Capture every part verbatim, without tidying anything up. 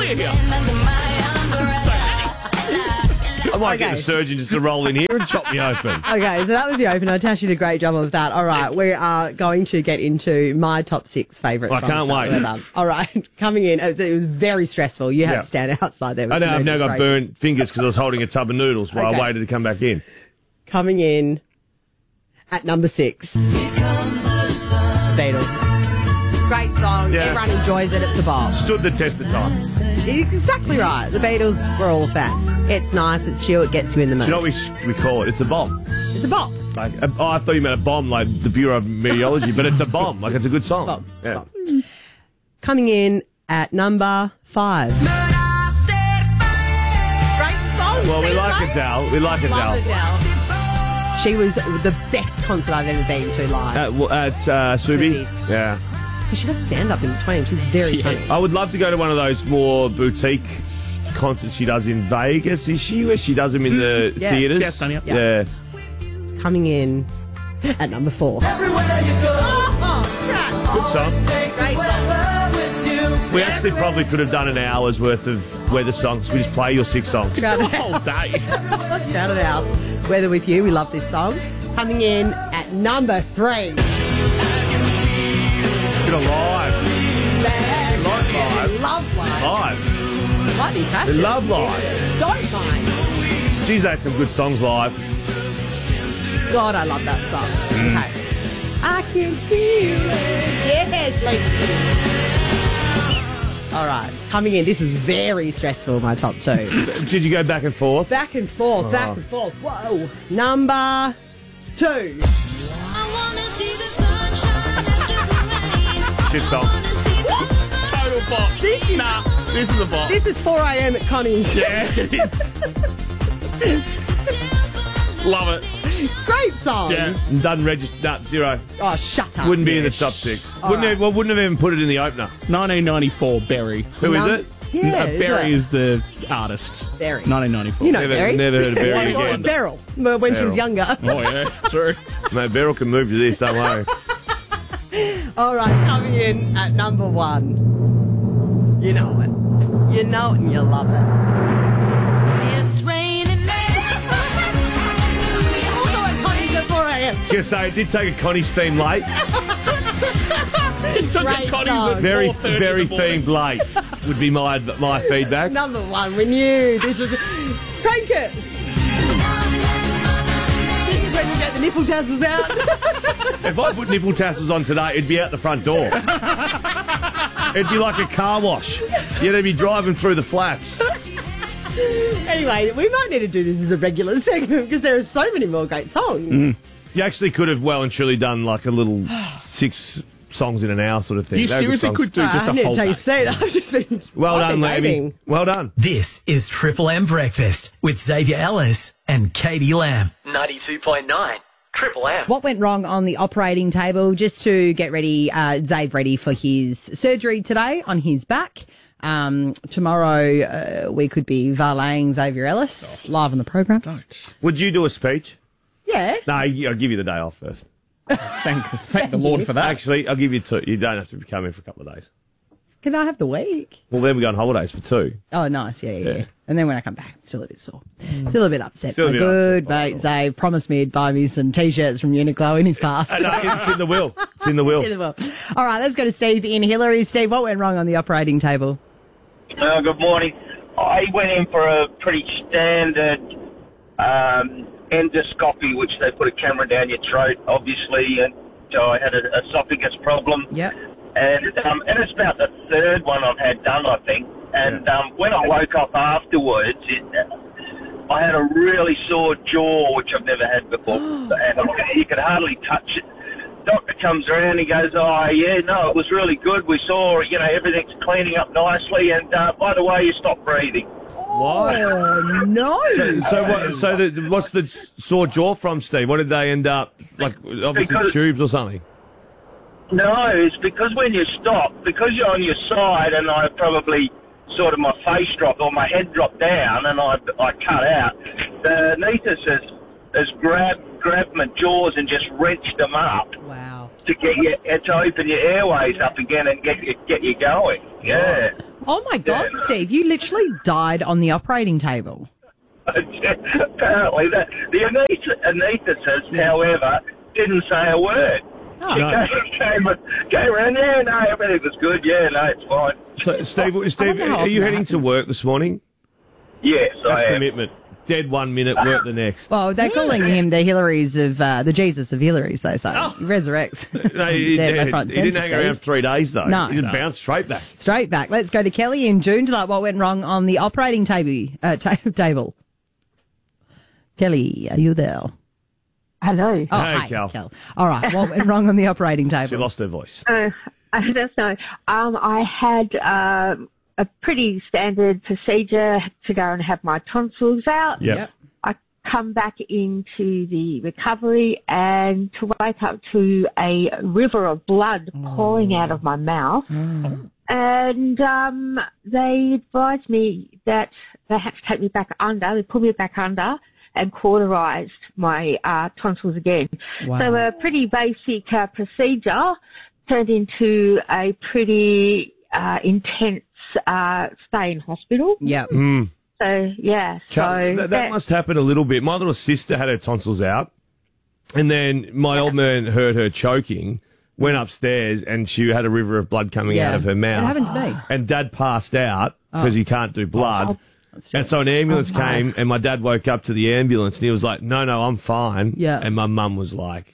here. I might Okay. get the surgeon just to roll in here and chop me open. Okay, so that was the opener. Tash did a great job of that. All right, we are going to get into my top six favourite I songs. can't that wait. we've done. All right, coming in, it was very stressful. You had Yeah. to stand outside there. With I know the I've now got demonstrators. burnt fingers because I was holding a tub of noodles while Okay. I waited to come back in. Coming in at number six, Beatles. Great song. Yeah. Everyone enjoys it. It's a bop. Stood the test of time. It's exactly right. The Beatles, we're all a fan. It's nice. It's chill. It gets you in the mood. Do you know what we, we call it? It's a bomb. It's a bop. Like, uh, oh, I thought you meant a bomb, like the Bureau of Meteorology, but it's a bomb. Like, it's a good song. Bop. It's Yeah. bop. Coming in at number five. Great song. Well, we See, like mate? Adele. We like Love Adele. Adele. She was the best concert I've ever been to live. At, w- at uh, Subi? Subi. Yeah. Because she does stand up in between. She's very Yes. funny. I would love to go to one of those more boutique concerts she does in Vegas, is she? Where she does them in the Yeah. theatres? Yes, Tanya. Yeah. Yeah. Coming in at number four. Good song. Great song. We actually probably could have done an hour's worth of weather songs. We just play your six songs. Shout it Whole out. day. Shout it out. Weather with you. We love this song. Coming in at number three. Get alive. Like live. Love live. Live. Lightning We crashes. love live. Don't mind. She's had some good songs live. God, I love that song. Mm. Okay. I can feel it. Yes, like. All right. Coming in. This was very stressful, my top two. Did you go back and forth? Back and forth, back Oh. and forth. Whoa. Number two. Shit song. Total bop. This is, Nah, this is a bop. this is four a.m. at Connie's. Yeah, it is. Love it. Great song. Yeah. Doesn't register. Nah, zero. Oh, shut up. Wouldn't be in the top six. Wouldn't right. have, well, wouldn't have even put it in the opener. nineteen ninety-four, Berry. Who is Num- it? Yeah, Uh, is Berry it? is the artist. Berry. nineteen ninety-four. You know Never- Berry. never heard of Berry What was again. Beryl well, when she was Beryl. younger. Oh, yeah, true. Mate, Beryl can move to this, don't worry. All right, coming in at number one. You know it. You know it and you love it. It's raining men. Also at Connie's at four a.m. Just say, it did take a Connie's theme late. It's such Great a Connie's song. at Very, four thirty in very the morning. themed late would be my my feedback. Number one, we knew this was... Crank it! This is when you get the nipple tassels out. If I put nipple tassels on today, it'd be out the front door. It'd be like a car wash. You'd be driving through the flaps. Anyway, we might need to do this as a regular segment because there are so many more great songs. You actually could have well and truly done like a little six songs in an hour sort of thing. You They were good seriously songs. could do just I a need to whole take a day. seat. I've just been... Well I've done, been Lammy. waiting. Well done. This is Triple M Breakfast with Xavier Ellis and Katie Lamb. ninety-two point nine Triple M. What went wrong on the operating table? Just to get ready, uh, Zave ready for his surgery today on his back. Um, tomorrow uh, we could be valeting Xavier Ellis live on the program. Would you do a speech? Yeah. No, I'll give you the day off first. Thank, thank the Lord for that. Actually, I'll give you two. You don't have to come in for a couple of days. Can I have the week? Well, then we go on holidays for two. Oh, nice. Yeah, yeah, yeah. Yeah. And then when I come back, I'm still a bit sore. Still a bit upset. Still a My bit good upset. mate Zave promised me he'd buy me some T-shirts from Uniqlo in his past. And, uh, it's in the will. It's in the will. All right, let's go to Steve in Hillary. Steve, what went wrong on the operating table? Uh, good morning. I went in for a pretty standard um, endoscopy, which they put a camera down your throat, obviously, and so I had an esophagus problem. Yep. And um, and it's about the third one I've had done, I think. And um, when I woke up afterwards, it, I had a really sore jaw, which I've never had before, and I, you could hardly touch it. Doctor comes around, he goes, oh, yeah, no, it was really good. We saw, you know, everything's cleaning up nicely, and uh, by the way, you stopped breathing. Oh, no. So, so, what, so the, what's the sore jaw from, Steve? What did they end up, like, obviously Because- tubes or something? No, it's because when you stop, because you're on your side, and I probably sort of my face dropped or my head dropped down, and I, I cut out, the anaesthetist has, has grabbed, grabbed my jaws and just wrenched them up. Wow. to get you to open your airways up again and get you, get you going. Yeah. Oh my God, Yeah. Steve, you literally died on the operating table. Apparently, that the anaesthet- anaesthetist, however, didn't say a word. Oh. She No. came, came, came around, yeah, no, everything was good, yeah, no, it's fine. So, Steve, Steve, wonder how are you often that heading to happens. work this morning? Yes, I That's am. commitment. Dead one minute, work the next. Well, they're calling him the Hillarys of, uh, the Jesus of Hillarys, they say. He resurrects. No, he, Dead he- left, front, he centre, didn't hang Steve. around for three days, though. No. He just No. bounced straight back. Straight back. Let's go to Kelly in June to like what went wrong on the operating table. Uh, ta- table. Kelly, are you there? Hello. Oh, Hey, hi, Cal. Kel. All right. What went wrong on the operating table? She lost her voice. Uh, I don't know. Um, I had um, a pretty standard procedure to go and have my tonsils out. Yep. Yep. I come back into the recovery and to wake up to a river of blood pouring out of my mouth. And um, they advised me that they had to take me back under. They put me back under and cauterized my uh, tonsils again. Wow. So a pretty basic uh, procedure turned into a pretty uh, intense uh, stay in hospital. Yep. So, yeah. So Cal, that, that must happen a little bit. My little sister had her tonsils out, and then my old man heard her choking, went upstairs, and she had a river of blood coming Yeah. out of her mouth. It happened to me. And Dad passed out because he can't do blood. And so an ambulance Oh, no. came, and my dad woke up to the ambulance, and he was like, no, no, I'm fine. Yeah. And my mum was like,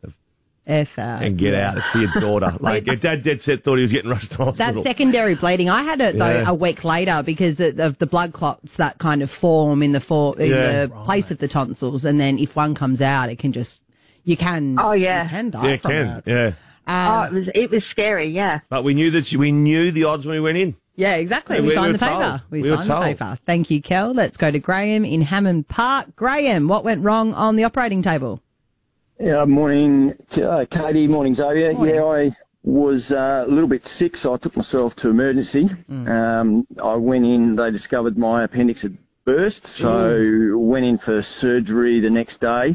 F out. and get Yeah. out, it's for your daughter. Like, It's- Dad dead set thought he was getting rushed to hospital. That's secondary bleeding. I had it though Yeah. a week later because of of the blood clots that kind of form in the for, in Yeah. the place of the tonsils, and then if one comes out, it can just you can Oh, yeah. you can die Yeah, it from can, it. yeah. oh, it was it was scary, yeah. But we knew that she, we knew the odds when we went in. Yeah, exactly. Yeah, we, we signed were the paper. told. We, We were signed the told. paper. Thank you, Kel. Let's go to Graham in Hammond Park. Graham, what went wrong on the operating table? Yeah, morning, uh, Katie. Morning, Xavier. Yeah, I was uh, a little bit sick, so I took myself to emergency. Um, I went in. They discovered my appendix had burst, so went in for surgery the next day.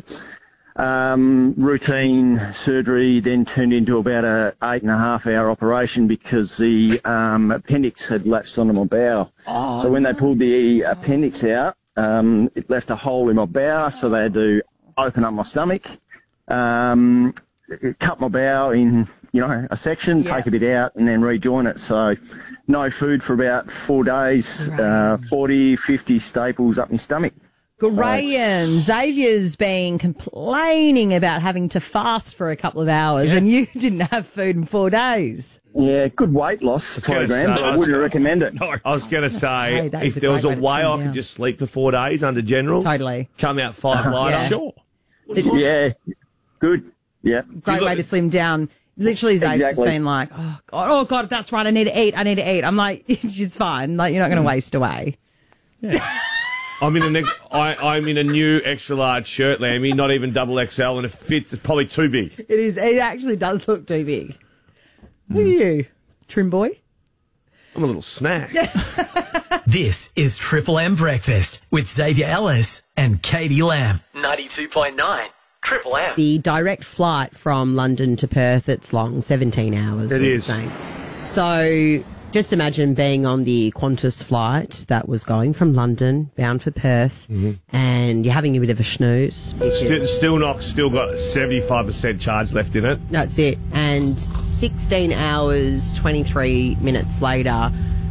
Um, routine surgery then turned into about a eight and a half hour operation because the um, appendix had latched onto my bowel. So when they pulled the appendix out, um, it left a hole in my bowel, so they had to open up my stomach. Um, cut my bowel in, you know, a section, Yeah. take a bit out, and then rejoin it. So no food for about four days, uh, forty, fifty staples up my stomach. Graham, Xavier's been complaining about having to fast for a couple of hours, and you didn't have food in four days. Yeah, good weight loss gonna program, say, but I wouldn't recommend it. I was going to say, say, that is if a there was a great way to way trim I could down. just sleep for four days under general, Totally. come out five lighter, Yeah. sure. Yeah, good. Yeah. Great You way look- to slim down. Literally, Zave's just Exactly. been like, oh, God, oh, God, that's right. I need to eat. I need to eat. I'm like, it's fine. Like, you're not going to waste away. I'm in a next, I, I'm in a new extra large shirt, Lammy, not even double X L, and it fits. It's probably too big. It is. It actually does look too big. Who are you? Trim boy? I'm a little snack. This is Triple M Breakfast with Xavier Ellis and Katie Lamb. ninety-two point nine Triple M. The direct flight from London to Perth, it's long, seventeen hours. It we're is. saying. So just imagine being on the Qantas flight that was going from London, bound for Perth, and you're having a bit of a snooze. because- Still, still not, still got seventy-five percent charge left in it. That's it. And sixteen hours, twenty-three minutes later,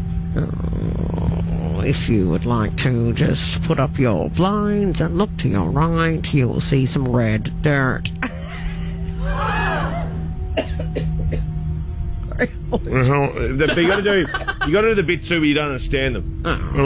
oh, if you would like to just put up your blinds and look to your right, you will see some red dirt. But you got to do, you got to do the bit too, but you don't understand them.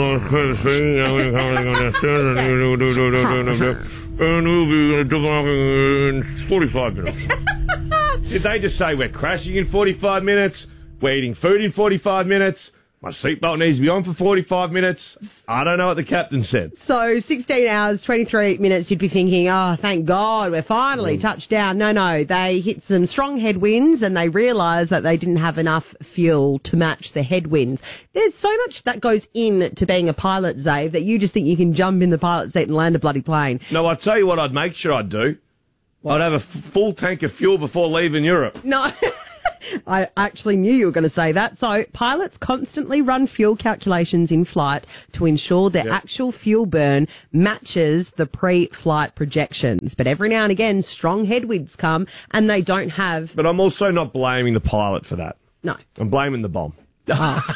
And we'll be departing in forty-five minutes. Did they just say we're crashing in forty-five minutes? We're eating food in forty-five minutes? My seatbelt needs to be on for forty-five minutes? I don't know what the captain said. So sixteen hours, twenty-three minutes, you'd be thinking, oh, thank God, we're finally touched down. No, no, they hit some strong headwinds and they realised that they didn't have enough fuel to match the headwinds. There's so much that goes in to being a pilot, Zave, that you just think you can jump in the pilot seat and land a bloody plane. No, I tell you what I'd make sure I'd do. I'd have a f- full tank of fuel before leaving Europe. No. I actually knew you were going to say that. So pilots constantly run fuel calculations in flight to ensure their Yep. actual fuel burn matches the pre-flight projections. But every now and again, strong headwinds come and they don't have... But I'm also not blaming the pilot for that. No. I'm blaming the bomb. The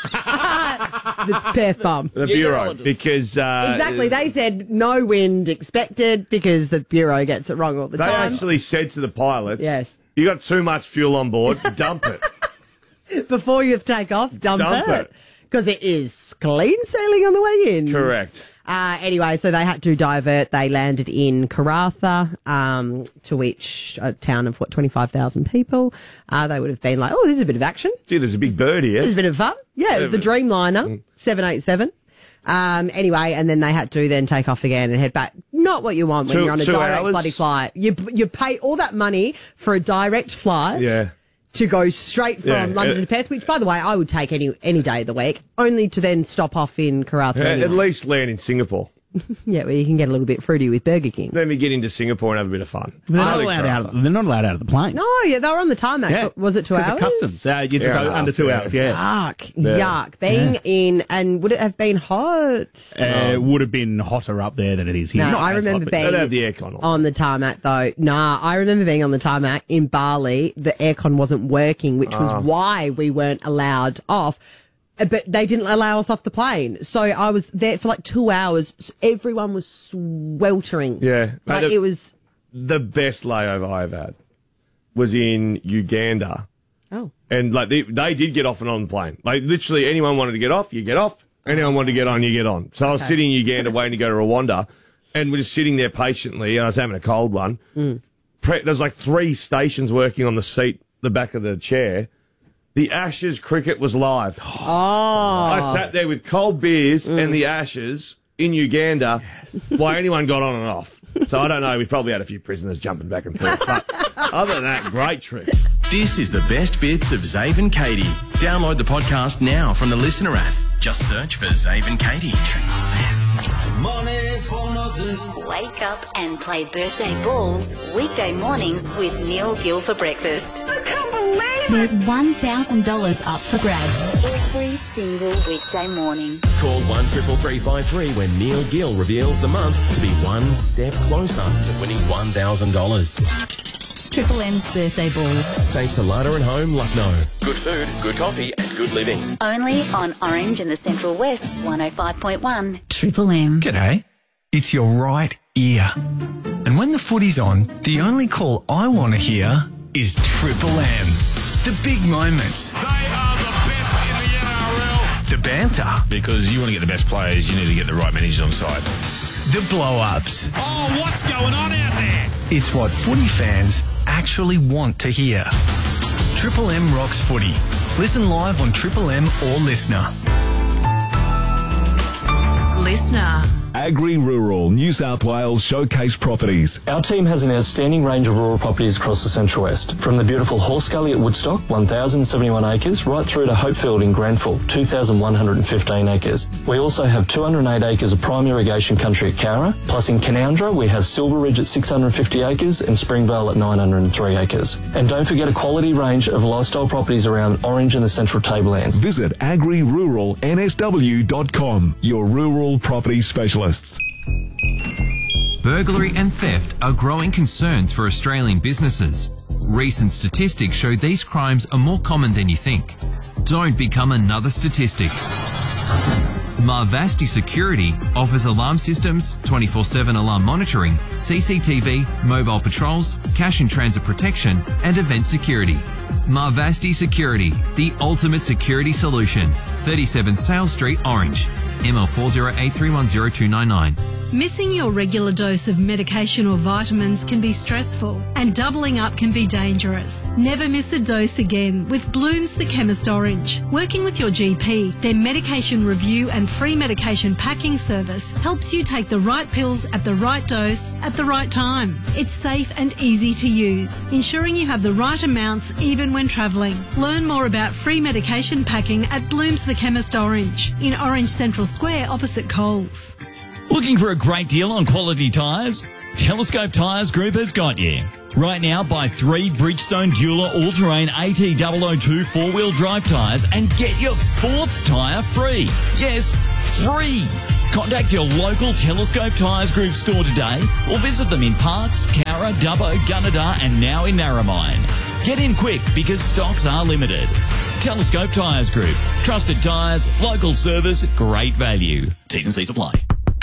Perth bomb. The Bureau. Because... Uh, Exactly. They said no wind expected because the Bureau gets it wrong all the They time. actually said to the pilots... Yes. You got too much fuel on board, dump it. Before you take off, dump, Dump it. it. Because it is clean sailing on the way in. Correct. Uh, anyway, so they had to divert. They landed in Karratha, um, to which a town of, what, twenty-five thousand people. Uh, they would have been like, oh, this is a bit of action. Gee, there's a big bird here. This is a bit of fun. Yeah, Yeah, the but- Dreamliner, seven eighty-seven. Um, anyway, and then they had to then take off again and head back. Not what you want when Two- you're on a two direct hours? bloody flight. You you pay all that money for a direct flight. Yeah. To go straight from Yeah, London uh, to Perth, which, by the way, I would take any any day of the week, only to then stop off in Karratha. Yeah, anyway. at least land in Singapore. Yeah, where you can get a little bit fruity with Burger King. Let me get into Singapore and have a bit of fun. They're not, Not in allowed out Karratha. of, they're not allowed out of the plane. No, yeah, they were on the tarmac. Yeah. For- Was it two Because hours? of customs. Uh, you just Yeah, go half, under two yeah. hours, yeah. Yuck, Yeah. yuck. Being in, and would it have been hot? Uh, it would have been hotter up there than it is here. No, Not I as remember hot, but- being Don't have the aircon on. on the tarmac though. Nah, I remember being on the tarmac in Bali. The aircon wasn't working, which Ah. was why we weren't allowed off. Uh, But they didn't allow us off the plane. So I was there for like two hours. So everyone was sweltering. Yeah. Like Mate, the- it was. The best layover I've had was in Uganda. Oh. And like they, they did get off and on the plane. Like literally anyone wanted to get off, you get off. Anyone wanted to get on, you get on. So I was Okay. sitting in Uganda waiting to go to Rwanda, and we're just sitting there patiently. And I was having a cold one. Mm. Pre- There's like three stations working on the seat, the back of the chair. The Ashes cricket was live. Oh. I sat there with cold beers and the Ashes in Uganda while anyone got on and off. So I don't know. We probably had a few prisoners jumping back and forth. But other than that, great trip. This is the best bits of Zave and Katie. Download the podcast now from the Listener app. Just search for Zave and Katie. Money for nothing. Wake up and play birthday balls weekday mornings with Neil Gill for breakfast. There's one thousand dollars up for grabs every single weekday morning. Call one triple three five three when Neil Gill reveals the month to be one step closer to winning one thousand dollars. Triple M's birthday balls. Thanks to Lada and Home, Lucknow. Good food, good coffee and good living. Only on Orange and the Central West's one oh five point one Triple M. G'day. It's your right ear. And when the footy's on, the only call I want to hear is Triple M. The big moments. They are the best in the N R L. The banter. Because you want to get the best players, you need to get the right managers on side. The blow-ups. Oh, what's going on out there? It's what footy fans actually want to hear. Triple M rocks footy. Listen live on Triple M or Listener. Listener. Agri-Rural New South Wales Showcase Properties. Our team has an outstanding range of rural properties across the Central West, from the beautiful Horse Gully at Woodstock, one thousand seventy-one acres, right through to Hopefield in Granville, two thousand one hundred fifteen acres. We also have two hundred eight acres of prime irrigation country at Cowra, plus in Canoundra we have Silver Ridge at six hundred fifty acres and Springvale at nine hundred three acres. And don't forget a quality range of lifestyle properties around Orange and the Central Tablelands. Visit agri rural n s w dot com, your rural property specialists. Burglary and theft are growing concerns for Australian businesses. Recent statistics show these crimes are more common than you think. Don't become another statistic. Marvasti Security offers alarm systems, twenty-four seven alarm monitoring, C C T V, mobile patrols, cash and transit protection, and event security. Marvasti Security, the ultimate security solution. thirty-seven Sales Street, Orange. M L four zero eight three one zero two nine nine. Missing your regular dose of medication or vitamins can be stressful, and doubling up can be dangerous. Never miss a dose again with Bloom's The Chemist Orange. Working with your G P, their medication review and free medication packing service helps you take the right pills at the right dose at the right time. It's safe and easy to use, ensuring you have the right amounts even when travelling. Learn more about free medication packing at Bloom's The Chemist Orange in Orange Central Square opposite Coles. Looking for a great deal on quality tyres? Telescope Tyres Group has got you. Right now, buy three Bridgestone Dueler all-terrain A T double oh two four-wheel drive tyres and get your fourth tyre free. Yes, free. Contact your local Telescope Tyres Group store today or visit them in Parks, Cowra, Dubbo, Gunnedah and now in Narromine. Get in quick because stocks are limited. Telescope Tyres Group. Trusted tyres, local service, great value. T's and C's apply.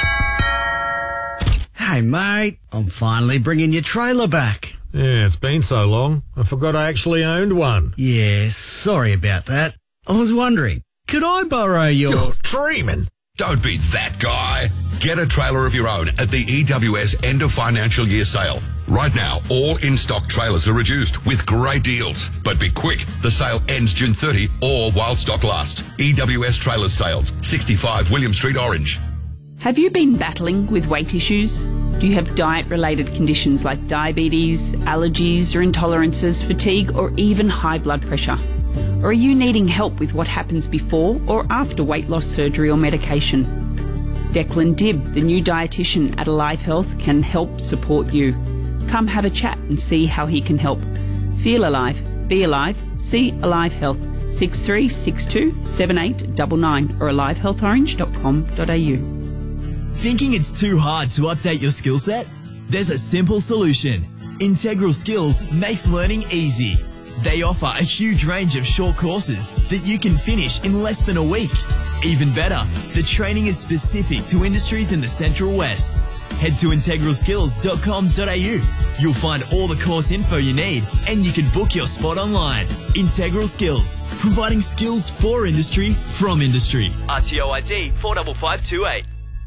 Hey, mate, I'm finally bringing your trailer back. Yeah, it's been so long. I forgot I actually owned one. Yeah, sorry about that. I was wondering, could I borrow your... You're dreaming. Don't be that guy. Get a trailer of your own at the E W S end of financial year sale. Right now, all in-stock trailers are reduced with great deals. But be quick, the sale ends June thirtieth or while stock lasts. E W S Trailers Sales, sixty-five William Street, Orange. Have you been battling with weight issues? Do you have diet-related conditions like diabetes, allergies or intolerances, fatigue or even high blood pressure? Or are you needing help with what happens before or after weight loss surgery or medication? Declan Dibb, the new dietitian at Alive Health, can help support you. Come have a chat and see how he can help. Feel alive, be alive, see Alive Health, six three six two, seven eight nine nine or alive health orange dot com dot a u. Thinking it's too hard to update your skill set? There's a simple solution. Integral Skills makes learning easy. They offer a huge range of short courses that you can finish in less than a week. Even better, the training is specific to industries in the Central West. Head to integral skills dot com dot a u. You'll find all the course info you need and you can book your spot online. Integral Skills, providing skills for industry from industry. R T O I D four five five two eight.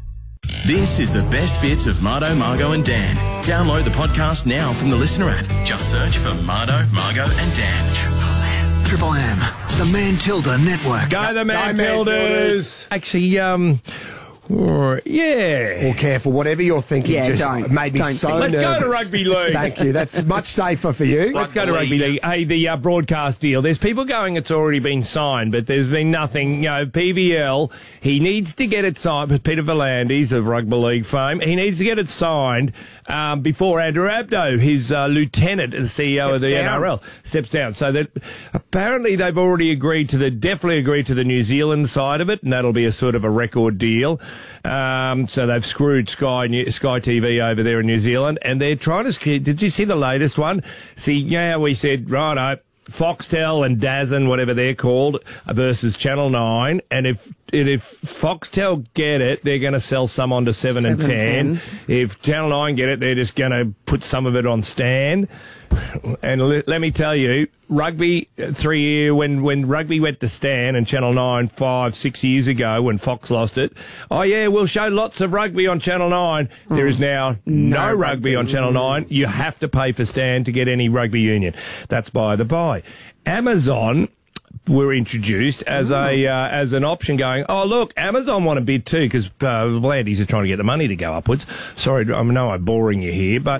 This is the best bits of Mardo, Margo and Dan. Download the podcast now from the Listener app. Just search for Mardo, Margo and Dan. Triple M, the Mantilda Network. Go the Mantildas. Actually, um... Or, yeah. Or careful, whatever you're thinking. Yeah, just don't. made me Don't so think. Let's nervous. go to rugby league. Thank you. That's much safer for you. Let's go to rugby league. Hey, the uh, broadcast deal. There's people going, it's already been signed, but there's been nothing. You know, P V L, he needs to get it signed. But Peter V'landys of rugby league fame, he needs to get it signed um, before Andrew Abdo, his uh, lieutenant, the C E O Steps of the down. N R L, steps down. So that apparently they've already agreed to the, definitely agreed to the New Zealand side of it, and that'll be a sort of a record deal. Um, so they've screwed Sky Sky T V over there in New Zealand, and they're trying to. Did you see the latest one? See, yeah, we said righto, Foxtel and DAZN, whatever they're called, versus Channel Nine, and if and if Foxtel get it, they're going to sell some on to seven, and ten. If Channel Nine get it, they're just going to put some of it on Stan. And le- let me tell you, rugby three year when when rugby went to Stan and Channel Nine five six years ago when Fox lost it. Oh yeah, we'll show lots of rugby on Channel Nine. Mm. There is now no, no rugby, rugby on Channel Nine. You have to pay for Stan to get any rugby union. That's by the by. Amazon were introduced as oh. a uh, as an option going, oh, look, Amazon want a bid too because uh, V'landys are trying to get the money to go upwards. Sorry, I know I'm boring you here, but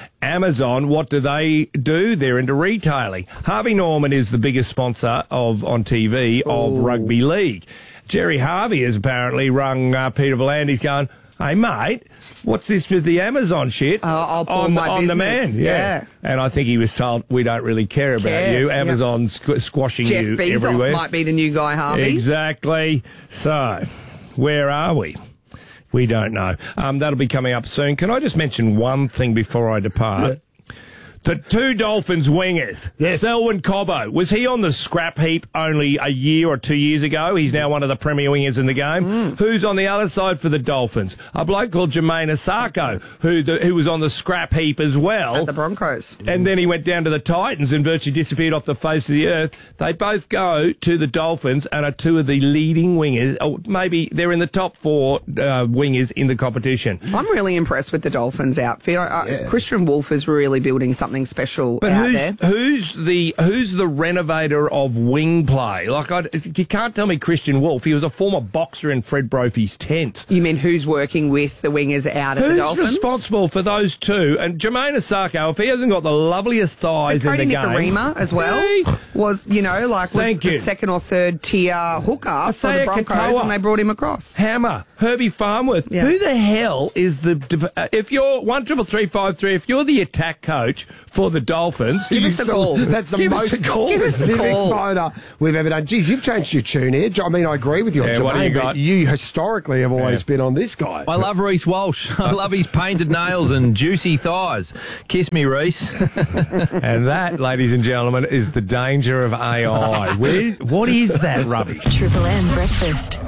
Amazon, what do they do? They're into retailing. Harvey Norman is the biggest sponsor of on T V of Ooh. Rugby League. Jerry Harvey has apparently rung uh, Peter V'landys going, hey, mate, what's this with the Amazon shit? Uh, I'll pull on, my on the man. business. Yeah. Yeah. And I think he was told, we don't really care about Care. you. Amazon's yep. squ- squashing Jeff you Bezos everywhere. might be the new guy, Harvey. Exactly. So, where are we? We don't know. Um, that'll be coming up soon. Can I just mention one thing before I depart? Yeah. The two Dolphins wingers. Yes. Selwyn Cobbo. Was he on the scrap heap only a year or two years ago? He's now one of the premier wingers in the game. Mm. Who's on the other side for the Dolphins? A bloke called Jermaine Asako, who the, who was on the scrap heap as well. At the Broncos. And then he went down to the Titans and virtually disappeared off the face of the earth. They both go to the Dolphins and are two of the leading wingers. Or maybe they're in the top four uh, wingers in the competition. I'm really impressed with the Dolphins outfit. I, yeah. I, Christian Wolf is really building something Something special but out who's, there. Who's the who's the renovator of wing play? Like, I, you can't tell me Christian Wolf. He was a former boxer in Fred Brophy's tent. You mean who's working with the wingers out at who's the Dolphins? Who's responsible for those two? And Jermaine Asako, if he hasn't got the loveliest thighs in the game, Nikarima as well really? was you know like was Thank the you. second or third tier hooker for the Broncos, Katoa. And they brought him across. Hammer, Herbie Farmworth. Yeah. Who the hell is the if you're one triple three five three? If you're the attack coach. for the Dolphins. Give us a call. That's the Give most us a call. specific phoner we've ever done. Geez, you've changed your tune here. I mean, I agree with you on Yeah, what do you Jermaine, but got? you historically have always Yeah. been on this guy. I love Reece Walsh. I love his painted nails and juicy thighs. Kiss me, Reece. And that, ladies and gentlemen, is the danger of A I. Where, what is that rubbish? Triple M breakfast.